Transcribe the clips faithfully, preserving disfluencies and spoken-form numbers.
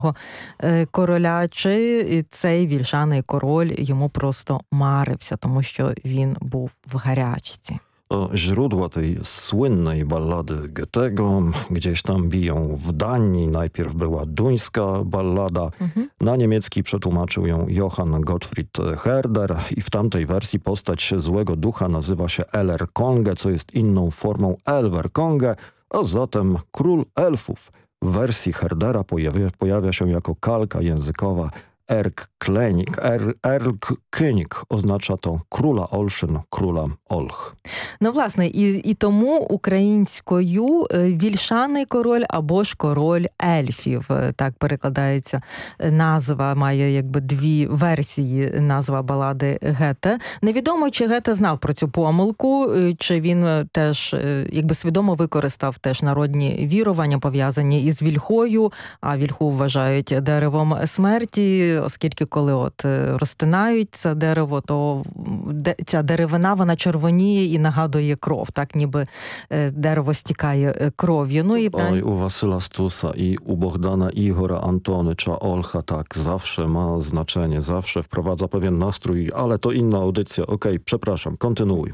короля, чи цей вільшаний король йому просто марився, тому що він був в гарячці. Źródła tej słynnej ballady Goethego gdzieś tam biją w Danii. Najpierw była duńska ballada. Mhm. Na niemiecki przetłumaczył ją Johann Gottfried Herder i w tamtej wersji postać złego ducha nazywa się Eller Konge, co jest inną formą Elver Konge, a zatem król elfów. W wersji Herdera pojawia, pojawia się jako kalka językowa Erlkönig. Er, Erlkönig oznacza to króla Olszyn, króla Olch. Ну, власне, і, і тому українською вільшаний король або ж король ельфів. Так перекладається назва, має якби дві версії назва балади Гете. Невідомо, чи Гете знав про цю помилку, чи він теж якби свідомо використав теж народні вірування, пов'язані із вільхою, а вільху вважають деревом смерті, оскільки коли от розтинають це дерево, то ця деревина, вона червоніє і нагадує кров, так ніби дерево стікає кров'ю. Ну, і... Oj, u Wasyla Stusa i u Bohdana Ihora Antonycza Olcha tak zawsze ma znaczenie, zawsze wprowadza pewien nastrój, ale to inna audycja. Okej, przepraszam, kontynuuj.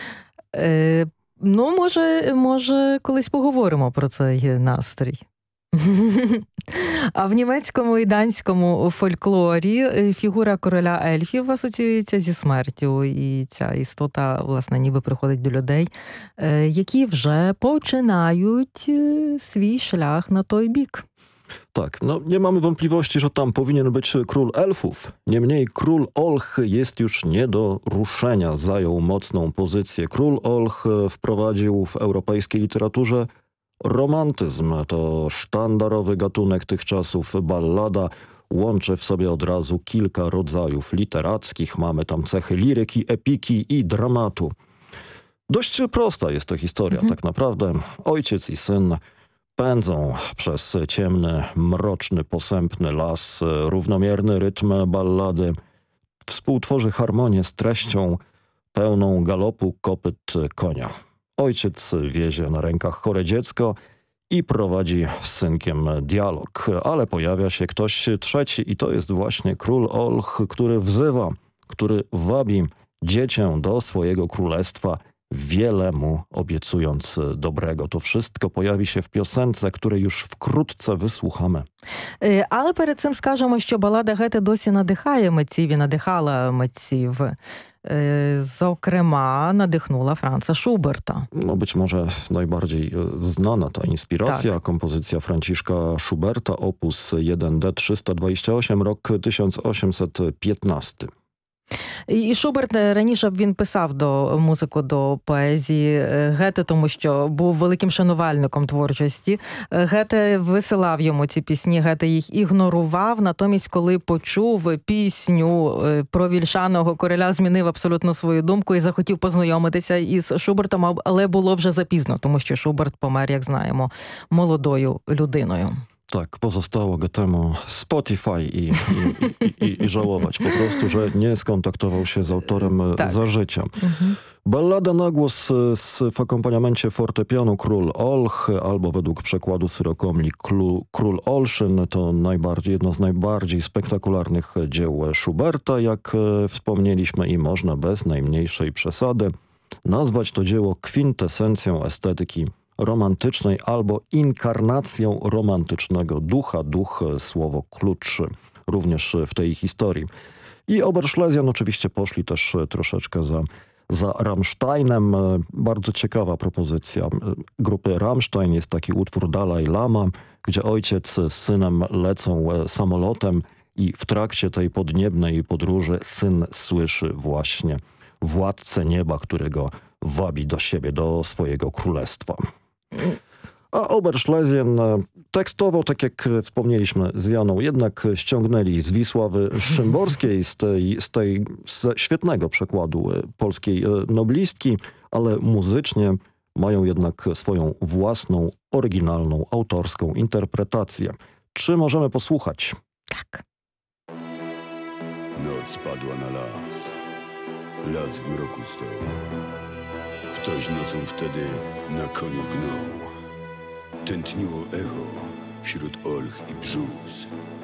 Е, ну, може, може, колись поговоримо про цей настрій. А в німецькому і данському фольклорі фігура короля ельфів асоціюється зі смертю. І ця істота, власне, ніби приходить до людей, які вже починають свій шлях на той бік. Tak, no nie mamy wątpliwości, że tam powinien być król elfów. Niemniej król Olch jest już nie do ruszenia, zajął mocną pozycję. Król Olch wprowadził w europejskiej literaturze romantyzm. To sztandarowy gatunek tych czasów, ballada. Łączy w sobie od razu kilka rodzajów literackich. Mamy tam cechy liryki, epiki i dramatu. Dość prosta jest to historia, mhm. tak naprawdę. Ojciec i syn pędzą przez ciemny, mroczny, posępny las. Równomierny rytm ballady współtworzy harmonię z treścią pełną galopu kopyt konia. Ojciec wiezie na rękach chore dziecko i prowadzi z synkiem dialog, ale pojawia się ktoś trzeci i to jest właśnie król Olch, który wzywa, który wabi dziecię do swojego królestwa, wiele mu obiecując dobrego. To wszystko pojawi się w piosence, której już wkrótce wysłuchamy. Але перед цим скажемо, що балада Гете досі надихає митців і надихала митців. Зокрема, надихнула Франца Шуберта. No być może najbardziej znana ta inspiracja, tak. Kompozycja Franciszka Schuberta, opus jeden D trzysta dwadzieścia osiem, rok tysiąc osiemset piętnasty. І Шуберт раніше він писав до музику до поезії Гете, тому що був великим шанувальником творчості. Гете висилав йому ці пісні, Гете їх ігнорував, натомість, коли почув пісню про вільшаного короля, змінив абсолютно свою думку і захотів познайомитися із Шубертом, але було вже запізно, тому що Шуберт помер, як знаємо, молодою людиною. Tak, pozostało Goethemu Spotify i, i, i, i, i żałować po prostu, że nie skontaktował się z autorem tak. za życia. Mhm. Ballada na głos z, w akompaniamencie fortepianu Król Olch, albo według przekładu syrokomli Król Olszyn, to najbardziej, jedno z najbardziej spektakularnych dzieł Schuberta, jak wspomnieliśmy, i można bez najmniejszej przesady nazwać to dzieło kwintesencją estetyki romantycznej albo inkarnacją romantycznego ducha. Duch, słowo klucz również w tej historii. I Oberschlesian oczywiście poszli też troszeczkę za, za Rammsteinem. Bardzo ciekawa propozycja grupy Rammstein. Jest taki utwór Dalaj Lama, gdzie ojciec z synem lecą samolotem i w trakcie tej podniebnej podróży syn słyszy właśnie władcę nieba, którego wabi do siebie, do swojego królestwa. A Oberschlesian tekstowo, tak jak wspomnieliśmy z Janą, jednak ściągnęli z Wisławy Szymborskiej, z tej, z tej z świetnego przekładu polskiej noblistki, ale muzycznie mają jednak swoją własną, oryginalną, autorską interpretację. Czy możemy posłuchać? Tak. Noc padła na las. Las w mroku stał. Ktoś nocą wtedy na koniu gnał. Tętniło echo wśród olch i brzus.